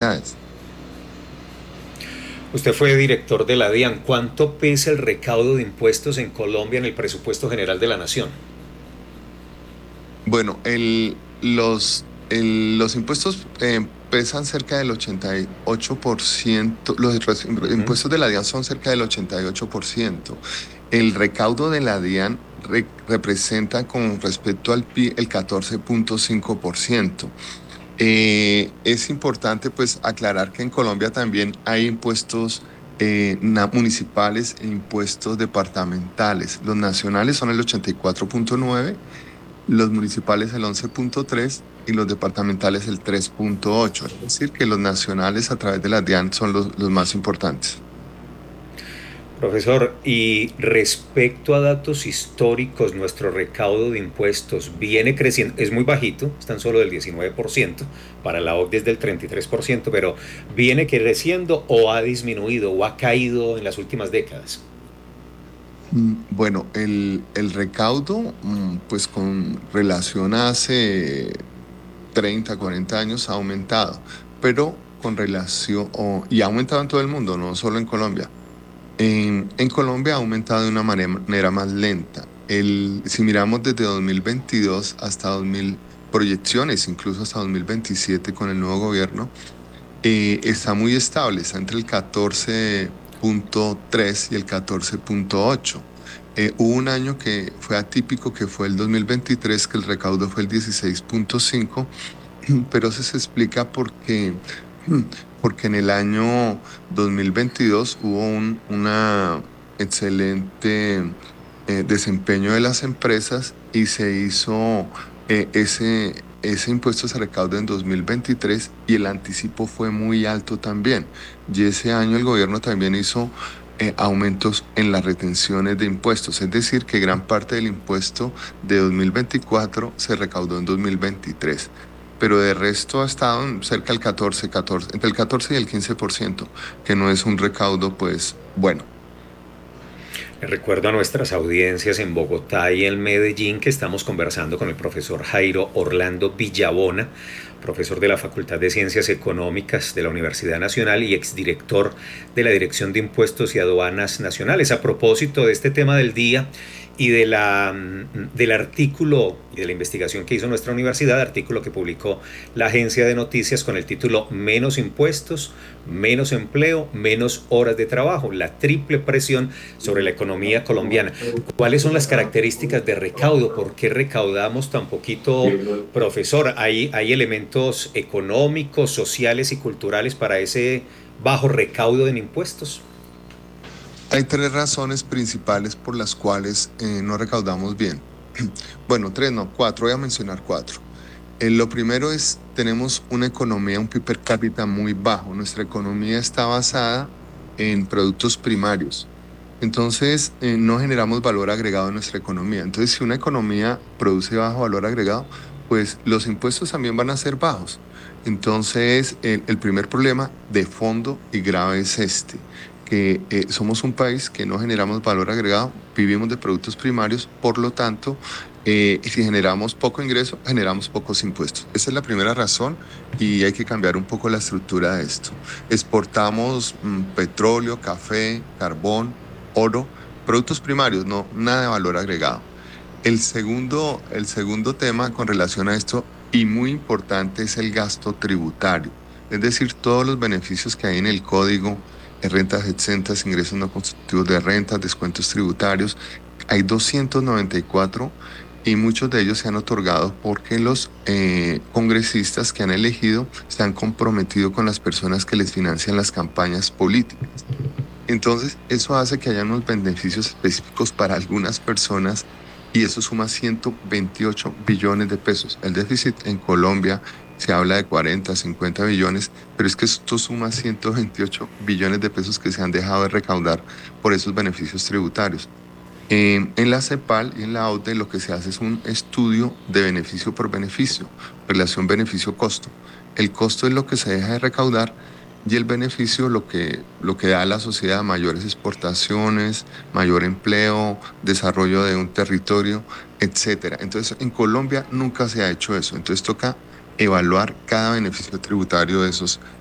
entidades. Usted fue director de la DIAN. ¿Cuánto pesa el recaudo de impuestos en Colombia en el presupuesto general de la nación? Bueno, los impuestos pesan cerca del 88%, Ujú. impuestos de la DIAN son cerca del 88%. El recaudo de la DIAN representa con respecto al PIB el 14.5%. Es importante pues aclarar que en Colombia también hay impuestos municipales e impuestos departamentales. Los nacionales son el 84.9, los municipales el 11.3 y los departamentales el 3.8. Es decir, que los nacionales a través de la DIAN son los más importantes. Profesor, y respecto a datos históricos, nuestro recaudo de impuestos viene creciendo, es muy bajito, es tan solo del 19%, para la OCDE es del 33%, pero ¿viene creciendo o ha disminuido o ha caído en las últimas décadas? Bueno, el recaudo, pues con relación a hace 30, 40 años ha aumentado, pero con relación, y ha aumentado en todo el mundo, no solo en Colombia. En Colombia ha aumentado de una manera más lenta. Si miramos desde 2022 hasta 2000, proyecciones incluso hasta 2027 con el nuevo gobierno, está muy estable, está entre el 14.3 y el 14.8. Hubo un año que fue atípico, que fue el 2023, que el recaudo fue el 16.5, pero eso se explica porque en el año 2022 hubo una excelente desempeño de las empresas y se hizo ese impuesto se recauda en 2023 y el anticipo fue muy alto también. Y ese año el gobierno también hizo aumentos en las retenciones de impuestos, es decir, que gran parte del impuesto de 2024 se recaudó en 2023. Pero de resto ha estado cerca del 14, entre el 14 y el 15%, que no es un recaudo, pues, bueno. Le recuerdo a nuestras audiencias en Bogotá y en Medellín que estamos conversando con el profesor Jairo Orlando Villabona, profesor de la Facultad de Ciencias Económicas de la Universidad Nacional y exdirector de la Dirección de Impuestos y Aduanas Nacionales. A propósito de este tema del día y del artículo y de la investigación que hizo nuestra universidad, artículo que publicó la agencia de noticias con el título Menos impuestos, menos empleo, menos horas de trabajo, la triple presión sobre la economía colombiana. ¿Cuáles son las características de recaudo? ¿Por qué recaudamos tan poquito, profesor? ¿Hay elementos económicos, sociales y culturales para ese bajo recaudo en impuestos? Hay tres razones principales por las cuales no recaudamos bien. Bueno, tres, no, cuatro, voy a mencionar cuatro. Lo primero es, tenemos una economía, un PIB per cápita muy bajo. Nuestra economía está basada en productos primarios. Entonces, no generamos valor agregado en nuestra economía. Entonces, si una economía produce bajo valor agregado, pues los impuestos también van a ser bajos. Entonces, el primer problema de fondo y grave es este, que somos un país que no generamos valor agregado, vivimos de productos primarios, por lo tanto, si generamos poco ingreso, generamos pocos impuestos. Esa es la primera razón y hay que cambiar un poco la estructura de esto. Exportamos petróleo, café, carbón, oro, productos primarios, no, nada de valor agregado. El segundo tema con relación a esto, y muy importante, es el gasto tributario. Es decir, todos los beneficios que hay en el código, rentas exentas, ingresos no constitutivos de rentas, descuentos tributarios, hay 294 y muchos de ellos se han otorgado porque los congresistas que han elegido se han comprometido con las personas que les financian las campañas políticas. Entonces, eso hace que haya unos beneficios específicos para algunas personas y eso suma 128 billones de pesos. El déficit en Colombia se habla de 40, 50 billones, pero es que esto suma 128 billones de pesos que se han dejado de recaudar por esos beneficios tributarios. En la CEPAL y en la OCDE lo que se hace es un estudio de beneficio por beneficio, relación beneficio-costo. El costo es lo que se deja de recaudar y el beneficio lo que da a la sociedad: mayores exportaciones, mayor empleo, desarrollo de un territorio, etcétera. Entonces, en Colombia nunca se ha hecho eso. Entonces, toca evaluar cada beneficio tributario de esos